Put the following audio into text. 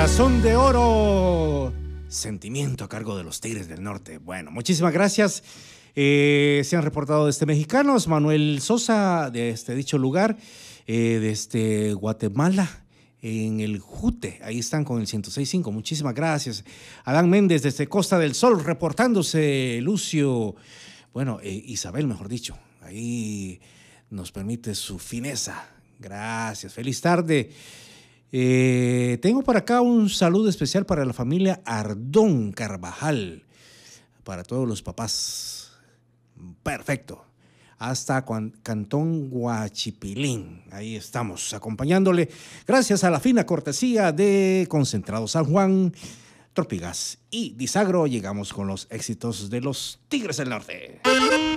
Corazón de Oro. Sentimiento a cargo de los Tigres del Norte. Bueno, muchísimas gracias. Se han reportado desde mexicanos. Manuel Sosa, de dicho lugar, desde Guatemala, en el Jute. Ahí están con el 106.5. Muchísimas gracias. Adán Méndez, desde Costa del Sol, reportándose. Lucio, bueno, Isabel, mejor dicho. Ahí nos permite su fineza. Gracias. Feliz tarde. Tengo por acá un saludo especial para la familia Ardón Carvajal, para todos los papás. Perfecto. Hasta Cantón Huachipilín. Ahí estamos acompañándole. Gracias a la fina cortesía de Concentrado San Juan, Tropigas y Disagro, llegamos con los éxitos de los Tigres del Norte.